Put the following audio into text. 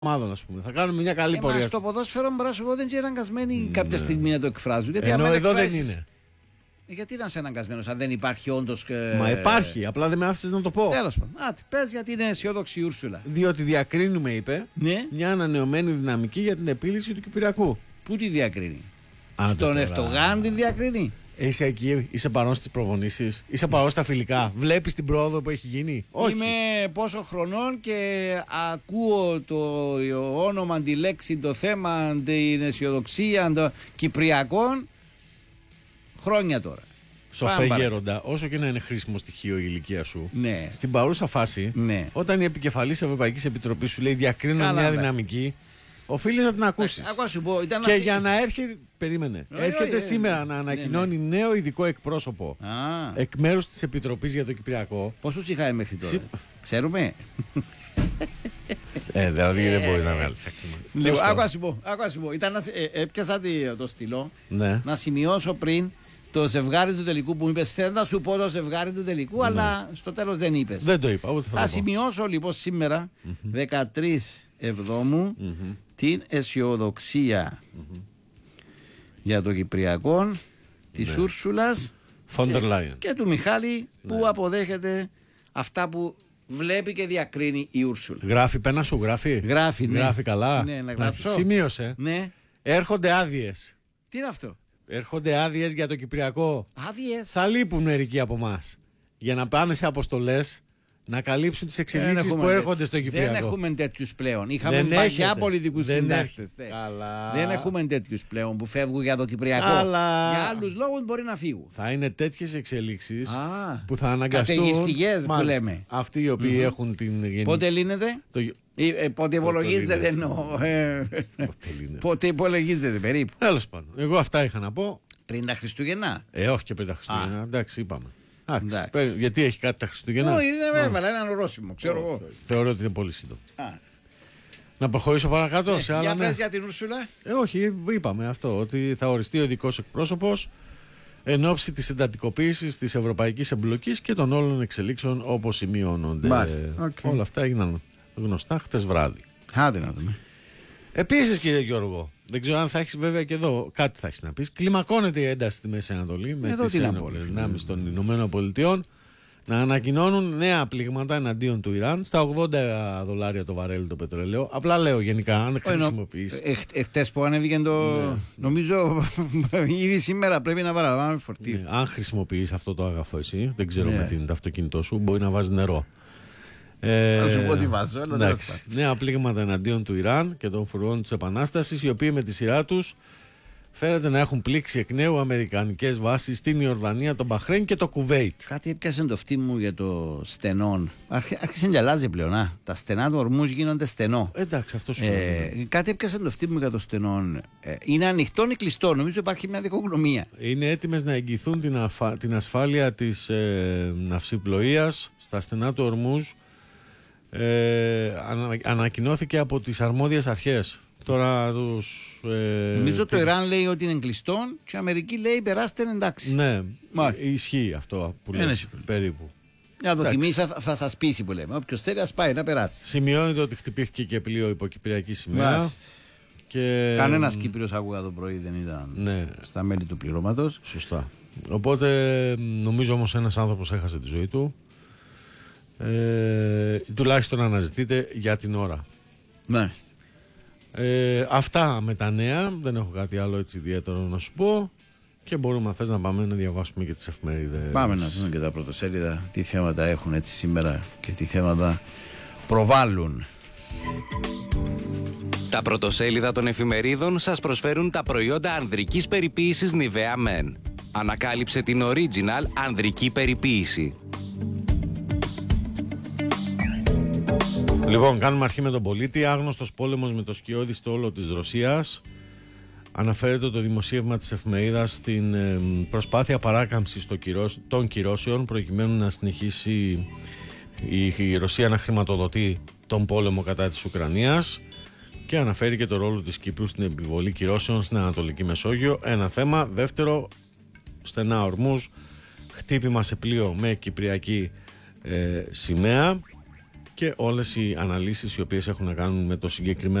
ομάδων, ας πούμε. Θα κάνουμε μια καλή πορεία. Στο ποδόσφαιρο μπορώ να σου πω δεν είναι αναγκασμένοι κάποια στιγμή να το εκφράζουν. Γιατί ενώ εδώ δεν είναι. Γιατί να είσαι αναγκασμένος αν δεν υπάρχει όντως. Μα υπάρχει, απλά δεν με άφησες να το πω. Τέλος πάντων. Πες γιατί είναι αισιόδοξη η Ούρσουλα. Διότι διακρίνουμε, είπε, ναι, μια ανανεωμένη δυναμική για την επίλυση του Κυπριακού. Πού τη διακρίνει? Στον Ερτογάν την διακρίνει. Είσαι εκεί, είσαι παρόν στις προπονήσεις, είσαι παρόν στα φιλικά, βλέπεις την πρόοδο που έχει γίνει? Όχι. Είμαι πόσο χρονών και ακούω το όνομα, τη λέξη, το θέμα, την αισιοδοξία των Κυπριακών χρόνια τώρα. Σοφέ Γέροντα, όσο και να είναι χρήσιμο στοιχείο η ηλικία σου, ναι, στην παρούσα φάση, ναι, όταν η επικεφαλής Ευρωπαϊκής Επιτροπής σου λέει διακρίνω μια δυναμική, οφείλεις να την ακούσεις. Και για να έρχεται, περίμενε, έρχεται σήμερα να ανακοινώνει νέο ειδικό εκπρόσωπο εκ μέρους της Επιτροπής για το Κυπριακό. Πόσους είχαμε μέχρι τώρα? Ξέρουμε. Δηλαδή δεν μπορεί να βγάλει άξιμα. Λοιπόν, άκου να σου πω. Έπιασα το στυλό να σημειώσω πριν το ζευγάρι του τελικού που μου είπες. Θέλω να σου πω το ζευγάρι του τελικού, αλλά στο τέλος δεν είπες. Δεν το είπα. Θα σημειώσω λοιπόν σήμερα, 13 Εβδόμου, την αισιοδοξία για το Κυπριακό της Ούρσουλας και του Μιχάλη που αποδέχεται αυτά που βλέπει και διακρίνει η Ούρσουλα. Γράφει, πένα σου γράφει. Γράφει, ναι. Γράφει καλά. Ναι, να γράψω. Σημείωσε. Ναι. Έρχονται άδειες. Τι είναι αυτό? Έρχονται άδειες για το Κυπριακό. Άδειες. Θα λείπουν μερικοί από εμάς για να πάνε σε αποστολές να καλύψουν τις εξελίξεις που έρχονται στο Κυπριακό. Δεν έχουμε τέτοιους πλέον. Είχαμε παγιά πολιτικούς συντάκτες. Δεν έχουμε τέτοιους πλέον που φεύγουν για το Κυπριακό. Για άλλους λόγους μπορεί να φύγουν. Θα είναι τέτοιες εξελίξεις που θα αναγκαστούν. Καταιγιστικές που λέμε. Αυτοί οι οποίοι έχουν την γενική. Πότε λύνεται? Πότε υπολογίζεται εννοώ. Πότε υπολογίζεται περίπου. Τέλος πάντων. Εγώ αυτά είχα να πω. Πριν τα Χριστούγεννα. Όχι και πριν τα Χριστούγεννα. Εντάξει, είπαμε. Γιατί έχει κάτι τα Χριστούγεννα? Όχι, είναι βέβαια, ένα ορόσημο, ξέρω εγώ. Θεωρώ ότι είναι πολύ σύντομο. Να προχωρήσω παρακάτω σε άλλα? Για πες για την Ούρσουλα. Όχι, είπαμε αυτό, ότι θα οριστεί ο ειδικός εκπρόσωπος εν ώψη της εντατικοποίησης της ευρωπαϊκής εμπλοκής και των όλων εξελίξεων όπως σημειώνονται. Όλα αυτά έγιναν γνωστά χτες βράδυ. Άντε να δούμε. Επίσης, κύριε Γιώργο, δεν ξέρω αν θα έχεις βέβαια και εδώ κάτι θα έχεις να πεις. Κλιμακώνεται η ένταση στη Μέση Ανατολή με τις ένοπλες δυνάμεις των Ηνωμένων Πολιτειών να ανακοινώνουν νέα πλήγματα εναντίον του Ιράν στα $80 το βαρέλι το πετρέλαιο. Απλά λέω γενικά, αν χρησιμοποιείς. Χτες που ανέβηκε το. Νομίζω ήδη σήμερα πρέπει να παραλαμβάνουμε φορτίο. Αν χρησιμοποιείς αυτό το αγαθό, εσύ, δεν ξέρω με το αυτοκίνητό σου, μπορεί να βάζει νερό. Θα σου πω τι βάζω, αλλά νέα πλήγματα εναντίον του Ιράν και των φρουρών της Επανάστασης, οι οποίοι με τη σειρά τους φαίνεται να έχουν πλήξει εκ νέου αμερικανικές βάσεις στην Ιορδανία, τον Μπαχρέιν και το Κουβέιτ. Κάτι έπιασε το φτύ μου για το στενό. Άρχισε να γυαλάζει πλέον. Τα στενά του ορμούς γίνονται στενό. Εντάξει, αυτό σου κάτι έπιασε το φτύ μου για το στενό. Είναι ανοιχτό ή κλειστό? Νομίζω υπάρχει μια δικογνωμία. Είναι έτοιμες να εγγυηθούν την ασφάλεια της ναυσιπλοείας στα στενά του ορμούς. Ανακοινώθηκε από τις αρμόδιες αρχές. Τώρα νομίζω το Ιράν λέει ότι είναι κλειστό και η Αμερική λέει περάστε εντάξει. Ναι, ισχύει αυτό που λες περίπου. Μια δοκιμή θα σας πείσει που λέμε. Όποιος θέλει ας πάει να περάσει. Σημειώνεται ότι χτυπήθηκε και πλοίο υποκυπριακή σημαία. Και... Κανένας Κύπριος άκουγα το πρωί δεν ήταν στα μέλη του πληρώματος. Σωστά. Οπότε νομίζω όμως ένας άνθρωπος έχασε τη ζωή του. Τουλάχιστον αναζητείτε για την ώρα. Μάλιστα. Αυτά με τα νέα. Δεν έχω κάτι άλλο έτσι ιδιαίτερο να σου πω. Και μπορούμε αν θες να πάμε να διαβάσουμε και τις εφημερίδες. Πάμε να δούμε και τα πρωτοσέλιδα. Τι θέματα έχουν έτσι σήμερα και τι θέματα προβάλλουν. Τα πρωτοσέλιδα των εφημερίδων σας προσφέρουν τα προϊόντα ανδρικής περιποίησης Nivea Men. Ανακάλυψε την original ανδρική περιποίηση. Λοιπόν, κάνουμε αρχή με τον πολίτη. Άγνωστος πόλεμος με το σκιώδη στόλο της Ρωσίας. Αναφέρεται το δημοσίευμα της εφημερίδας στην προσπάθεια παράκαμψης των κυρώσεων προκειμένου να συνεχίσει η Ρωσία να χρηματοδοτεί τον πόλεμο κατά της Ουκρανίας και αναφέρει και το ρόλο της Κύπρου στην επιβολή κυρώσεων στην Ανατολική Μεσόγειο. Ένα θέμα. Δεύτερο, στενά ορμούς, χτύπημα σε πλοίο με κυπριακή σημαία. και όλες οι αναλύσεις οι οποίες έχουν να κάνουν με το συγκεκριμένο